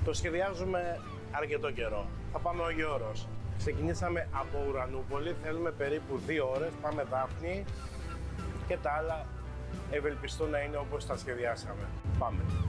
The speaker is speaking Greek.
Το σχεδιάζουμε αρκετό καιρό. Θα πάμε ο Γιώρος. Ξεκινήσαμε από Ουρανούπολη, θέλουμε περίπου 2 ώρες, πάμε Δάφνη και τα άλλα ευελπιστώ να είναι όπως τα σχεδιάσαμε. Πάμε.